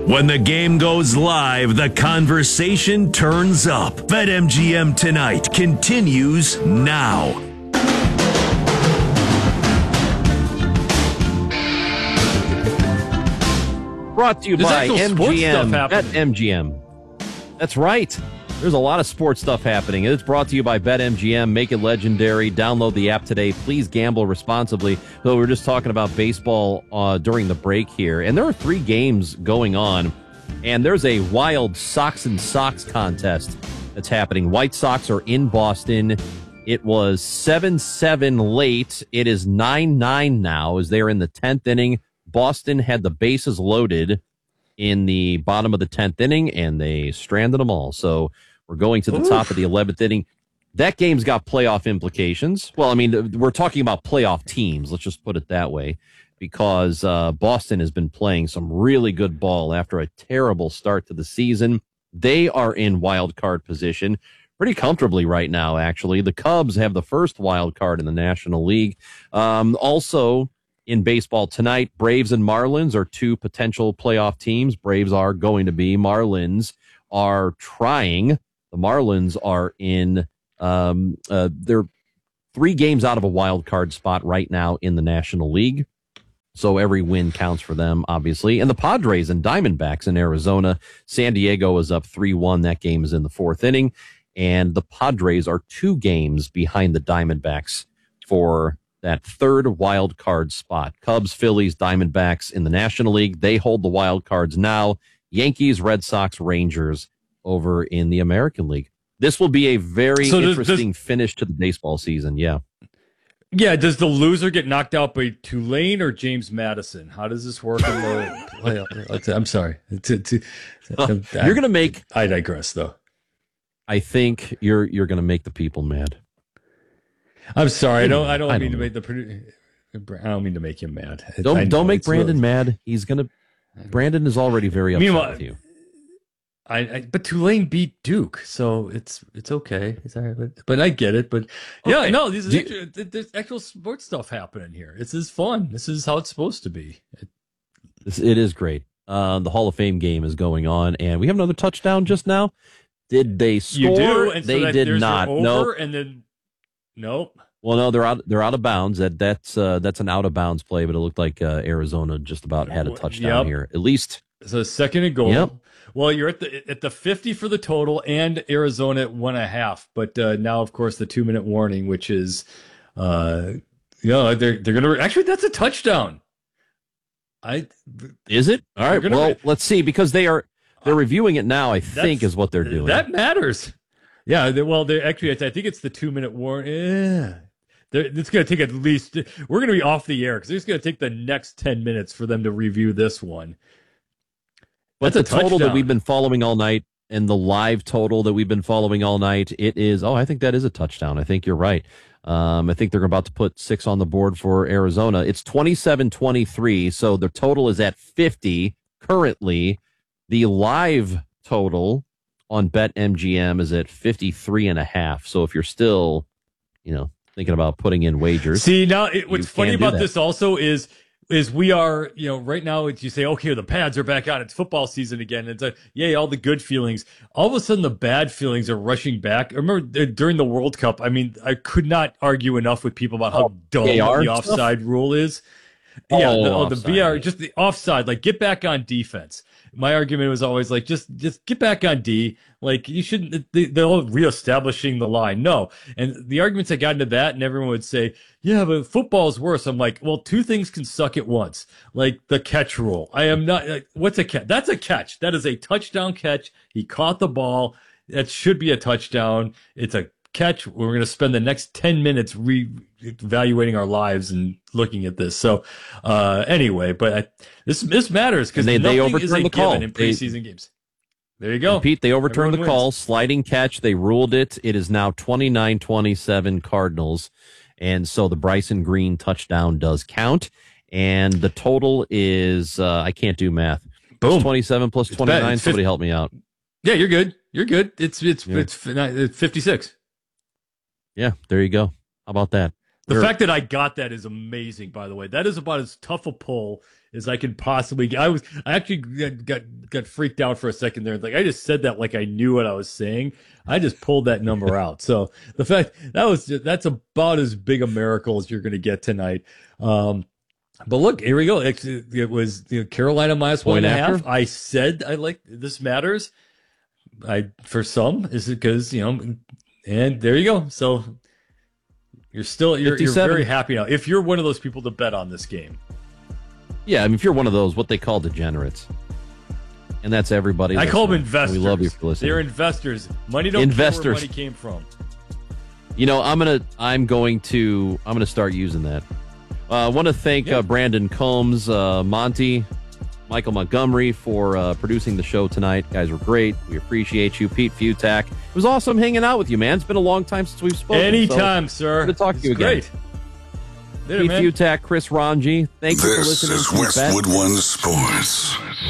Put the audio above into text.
When the game goes live, the conversation turns up. BetMGM Tonight continues now. Brought to you by MGM. BetMGM. That's right. There's a lot of sports stuff happening. It's brought to you by BetMGM. Make it legendary. Download the app today. Please gamble responsibly. So we were just talking about baseball during the break here, and there are 3 games going on, and there's a wild Sox and Sox contest that's happening. White Sox are in Boston. It was 7-7 late. It is 9-9 now as they're in the 10th inning. Boston had the bases loaded in the bottom of the 10th inning, and they stranded them all. So we're going to the top of the 11th inning. That game's got playoff implications. Well, I mean, we're talking about playoff teams. Let's just put it that way, because Boston has been playing some really good ball after a terrible start to the season. They are in wild card position pretty comfortably right now, actually. The Cubs have the first wild card in the National League. Also, in baseball tonight, Braves and Marlins are 2 potential playoff teams. Braves are going to be. Marlins are trying. The Marlins are in, they're 3 games out of a wild card spot right now in the National League. So every win counts for them, obviously. And the Padres and Diamondbacks in Arizona. San Diego is up 3-1. That game is in the 4th inning. And the Padres are 2 games behind the Diamondbacks for that 3rd wild card spot. Cubs, Phillies, Diamondbacks in the National League. They hold the wild cards now. Yankees, Red Sox, Rangers over in the American League. This will be a very interesting finish to the baseball season. Yeah. Yeah. Does the loser get knocked out by Tulane or James Madison? How does this work in the playoff? I'm sorry. You're going to make. I digress, though. I think you're going to make the people mad. I'm sorry. I don't mean to make I don't mean to make him mad. Don't make Brandon mad. Brandon is already very upset with you. But Tulane beat Duke, so it's okay. It's all right, but I get it. But yeah, okay. No, there's actual sports stuff happening here. This is fun. This is how it's supposed to be. It is great. The Hall of Fame game is going on, and we have another touchdown just now. Did they score? You do, and they did not. No, and then. Nope. Well, no, they're out of bounds. That's an out of bounds play, but it looked like Arizona just about had a touchdown here. At least it's a 2nd and goal. Yep. Well, you're at the 50 for the total, and Arizona at 1.5. But now, of course, the 2-minute warning, which is, they're gonna actually that's a touchdown. Is it? All right. Well, let's see, because they're reviewing it now. I think is what they're doing. That matters. Yeah, they actually, I think it's the 2-minute warning. Yeah. It's going to take at least, we're going to be off the air because it's going to take the next 10 minutes for them to review this one. But the total that we've been following all night and the live total that we've been following all night, it is, I think that is a touchdown. I think you're right. I think they're about to put 6 on the board for Arizona. It's 27-23, so the total is at 50 currently. The live total on BetMGM is at 53.5. So if you're still, thinking about putting in wagers. See, now what's funny about this also is we are, right now you say, okay, the pads are back on. It's football season again. It's yay, all the good feelings. All of a sudden the bad feelings are rushing back. I remember during the World Cup, I mean, I could not argue enough with people about how dumb the offside rule is. The VR, just the offside, like get back on defense. My argument was always like, just get back on D. Like you shouldn't, they're reestablishing the line. No. And the arguments I got into that, and everyone would say, yeah, but football's worse. I'm like, well, 2 things can suck at once. Like the catch rule. I am not, what's a catch? That's a catch. That is a touchdown catch. He caught the ball. That should be a touchdown. It's a catch. We're going to spend the next 10 minutes evaluating our lives and looking at this. So, anyway, but this matters because they overturned the call in preseason games. There you go. And Pete, they overturned the call, sliding catch. They ruled it. It is now 29-27 Cardinals. And so the Bryson Green touchdown does count. And the total is, I can't do math. Boom. 27 plus 29. Somebody help me out. Yeah, you're good. You're good. It's 56. Yeah, there you go. How about that? The fact that I got that is amazing, by the way. That is about as tough a pull as I could possibly get. I actually got freaked out for a second there. Like, I just said that like I knew what I was saying. I just pulled that number out. So the fact that's about as big a miracle as you're going to get tonight. But look, here we go. It was Carolina minus 1.5. I said I like this matters. For some, is it because and there you go. So you're very happy now. If you're one of those people to bet on this game, yeah. I mean, if you're one of those, what they call degenerates, and that's everybody. I call them investors. We love you for listening. They're investors. Money don't care where money came from. I'm going to start using that. I want to thank Brandon Combs, Monty, Michael Montgomery for producing the show tonight. You guys were great. We appreciate you. Pete Futak. It was awesome hanging out with you, man. It's been a long time since we've spoken. Anytime, sir. Good to talk to you again. Great. Pete Futak, Chris Ranji. Thank you for listening. This is Westwood One Sports.